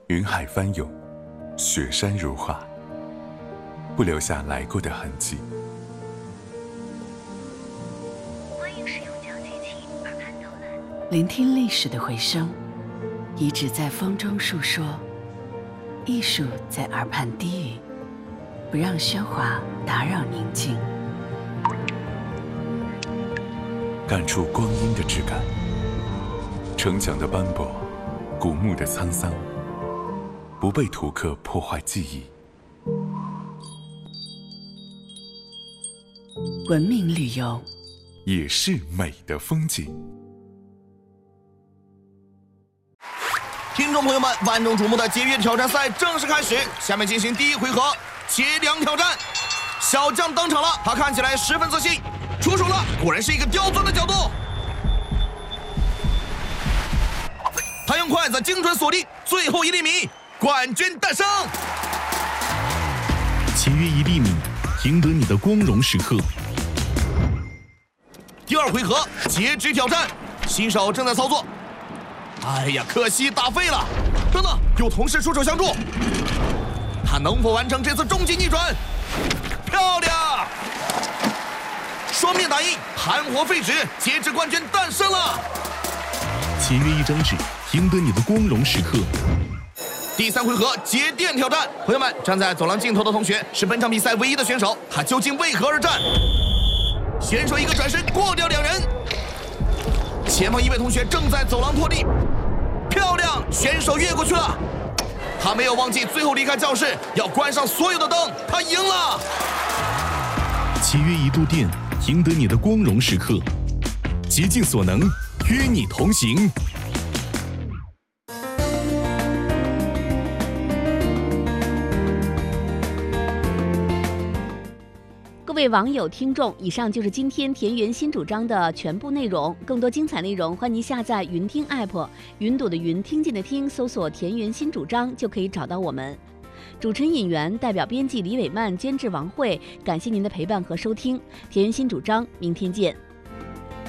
云海翻涌，雪山如画，不留下来过的痕迹。 欢迎使用交接器耳畔导览。 聆听历史的回声，遗址在风中述说，艺术在耳畔低语，不让喧哗打扰宁静。 感触光阴的质感，城墙的斑驳，古墓的沧桑，不被图刻破坏记忆。 文明旅游也是美的风景。 听众朋友们，万众瞩目的节约挑战赛正式开始，下面进行第一回合截梁挑战。小将登场了，他看起来十分自信，出手了，果然是一个刁钻的角度。他用筷子精准锁定最后1厘米，冠军诞生。 节约1厘米，赢得你的光荣时刻。 第二回合截肢挑战，新手正在操作。哎呀，可惜打废了。等等，有同事出手相助，他能否完成这次终极逆转？漂亮！双面打印，含活废纸，截肢冠军诞生了。 节约1张纸，赢得你的光荣时刻。 第3回合节电挑战，朋友们，站在走廊尽头的同学是本场比赛唯一的选手，他究竟为何而战？选手一个转身过掉2人，前方一位同学正在走廊拖地，漂亮，选手越过去了。他没有忘记最后离开教室要关上所有的灯，他赢了。 节约1度电，赢得你的光荣时刻。竭尽所能，与你同行。 各位网友、听众，以上就是今天田园新主张的全部内容。更多精彩内容，欢迎您下载云听 app， 云朵的云，听见的听，搜索田园新主张就可以找到我们。主持人尹媛，代表编辑李伟曼，监制王慧，感谢您的陪伴和收听。田园新主张，明天见。